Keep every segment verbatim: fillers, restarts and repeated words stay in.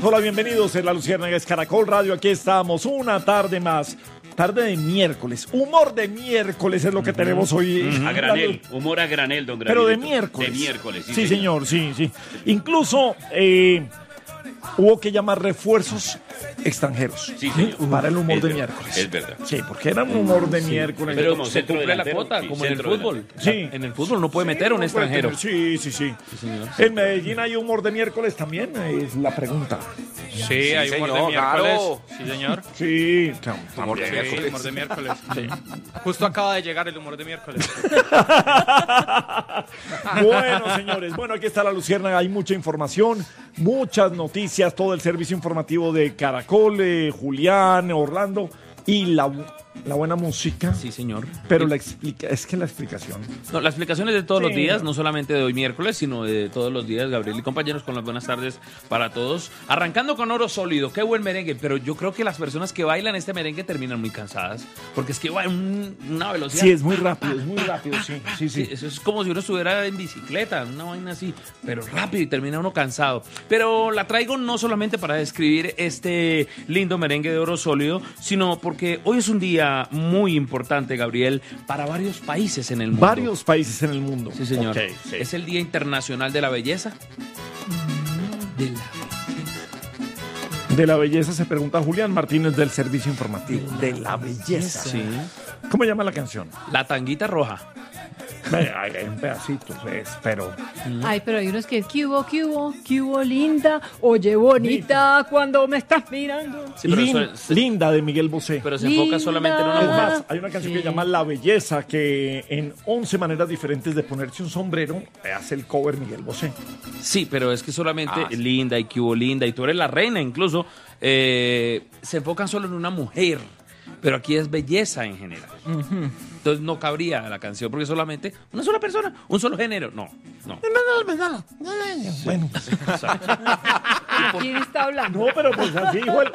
Hola, bienvenidos en La Luciérnaga, es Caracol Radio. Aquí estamos, una tarde más. Tarde de miércoles. Humor de miércoles es lo que uh-huh. tenemos hoy. Uh-huh. A granel. Humor a granel, don Granel. Pero de miércoles. De miércoles, sí, sí señor. señor, sí, sí. Incluso eh, hubo que llamar refuerzos extranjeros sí, señor. para el humor es de verdad, miércoles. Es verdad. Sí, porque era un humor de sí. miércoles. Pero como se cumple la cuota, sí, como en el fútbol. Sí. En el fútbol no puede sí, meter a un no extranjero. Tener, sí, sí, sí. sí señor. En Medellín hay humor de miércoles también, es la pregunta. Sí, sí hay señor, humor de miércoles. claro. Sí, señor. Sí, Humor de miércoles. Sí, humor de miércoles. Sí. Justo acaba de llegar el humor de miércoles. Bueno, señores, bueno, aquí está La Luciérnaga, hay mucha información, muchas noticias, todo el servicio informativo de Caracol, eh, Julián, Orlando y la, la buena música. Sí, señor. Pero la explica, es que la explicación. No, la explicación es de todos sí, los días, no. no solamente de hoy miércoles, sino de todos los días, Gabriel y compañeros, con las buenas tardes para todos. Arrancando con Oro Sólido, qué buen merengue, pero yo creo que las personas que bailan este merengue terminan muy cansadas, porque es que va en una velocidad. Sí, es muy rápido, es muy rápido, sí, sí, sí. Sí, eso es como si uno estuviera en bicicleta, una vaina así, pero rápido y termina uno cansado. Pero la traigo no solamente para describir este lindo merengue de Oro Sólido, sino porque hoy es un día muy importante, Gabriel, para varios países en el mundo. Varios países en el mundo. Sí, señor. Okay, sí. Es el Día Internacional de la Belleza. De la De la belleza se pregunta Julián Martínez del Servicio Informativo. De la belleza. Sí. ¿Cómo llama la canción? La Tanguita Roja. Hay un pedacito, pues, pero... Ay, pero hay unos que es que hubo, que hubo, que hubo linda, oye bonita, cuando me estás mirando. Sí, pero Lin- eso es- Linda de Miguel Bosé. Pero se enfoca solamente en una Es mujer. más, hay una canción Sí. que se llama La Belleza, que en once maneras diferentes de ponerse un sombrero hace el cover Miguel Bosé. Sí, pero es que solamente Ah, sí. linda y que hubo linda y tú eres la reina incluso, eh, se enfocan solo en una mujer, pero aquí es belleza en general. Uh-huh. Entonces no cabría la canción porque solamente una sola persona, un solo género. No, no. Bueno, ¿Quién está hablando? no, pero pues así, igual.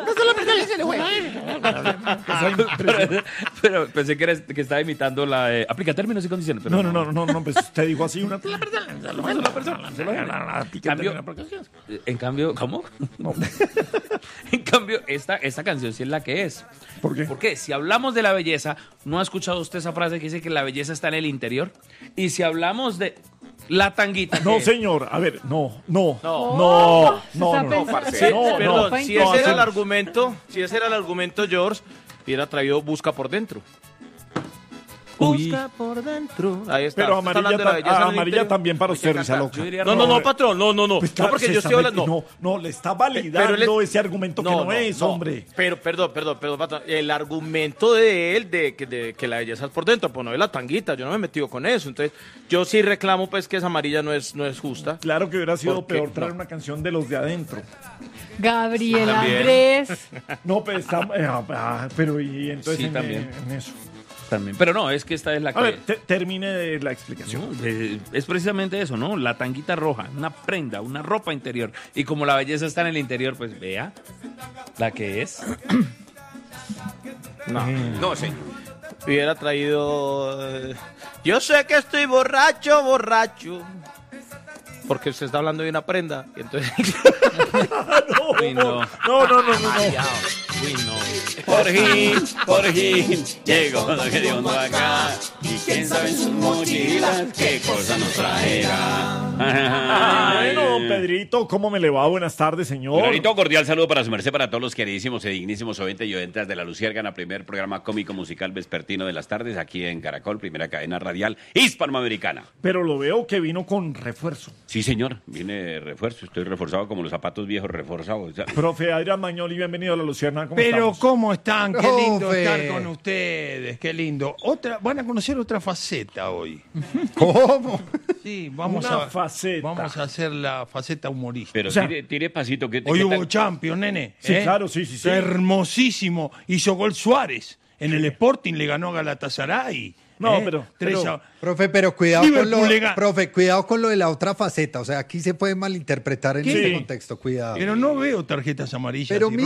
pero, pero pensé que, eres, que estaba imitando la... Eh, aplica términos y condiciones. Pero No, no, no, no, no, pues usted dijo así una sola persona. Cambio, en cambio, ¿cómo? No. En cambio, esta, esta canción sí es la que es. ¿Por qué? Porque si hablamos de la belleza, ¿no ha escuchado usted esa frase que dice que la belleza está en el interior? Y si hablamos de la tanguita... No, ¿qué? señor, a ver, no, no, No. no, Se no, está no, pensando- parce, se- no, se- no. Perdón, no, si no, ese era sí. el argumento, si ese era el argumento, George, hubiera traído Busca por dentro. Uy. Busca por dentro. Ahí está. Pero Está hablando amarilla, de la ta- belleza en el amarilla interior. también para Hay usted, que Risa cantar. Loca. Yo diría No, no, no, no, patrón, no, no, no. Pues No, claro, porque se yo está estoy hablando. meti- no, no, le está validando Pero él- ese argumento que no, es, hombre. Pero, perdón, perdón, perdón, patrón. El argumento de él de que, de que la belleza es por dentro, pues no es la tanguita, yo no me he metido con eso. Entonces, yo sí reclamo, pues, que esa amarilla no es, no es justa. Claro que hubiera sido ¿Por qué? peor traer No. una canción de los de adentro. Gabriel También. Andrés. No, pero está, eh, ah, pero y entonces Sí, en, también. en eso. También. Pero no, es que esta es la que... A ver, te- termine de la explicación. No, eh, es precisamente eso, ¿no? La tanguita roja, una prenda, una ropa interior. Y como la belleza está en el interior, pues vea la que es. No. No, señor. Hubiera traído. eh, Yo sé que estoy borracho, borracho. Porque usted está hablando de una prenda. Y entonces. Uy, no. No, no, no, no, no. Uy, no. Por fin, por fin, llegó lo que Dios acá. Y quién sabe en sus mochilas qué cosa nos traerá. Bueno, Pedrito, ¿cómo me le va? Buenas tardes, señor. Pedrito, cordial saludo para su merced, para todos los queridísimos y dignísimos oyentes y oyentas de La Luciérnaga, primer programa cómico musical vespertino de las tardes, aquí en Caracol, primera cadena radial hispanoamericana. Pero lo veo que vino con refuerzo. Sí, señor, viene refuerzo, estoy reforzado como los zapatos viejos reforzados. Ya. Profe Adrián Mañoli, bienvenido a La Luciérnaga. ¿Cómo Pero estamos? ¿cómo están? Qué lindo Profe. estar con ustedes, qué lindo. Otra, van a conocer otra faceta hoy. ¿Cómo? Sí, vamos Una a faceta. vamos a hacer la faceta humorística. Pero O sea, tire, tire pasito. ¿qué, Hoy qué hubo tal? Champions, nene. Sí, ¿eh? claro, sí, sí, sí. Hermosísimo. Hizo gol Suárez. En el Sporting le ganó a Galatasaray. No, ¿eh? pero- Tres pero- a- Profe, pero cuidado con Liverpool lo, le ga- profe, cuidado con lo de la otra faceta. O sea, aquí se puede malinterpretar en ¿Qué? este Sí. contexto. Cuidado. Pero no veo tarjetas amarillas. Pero y mire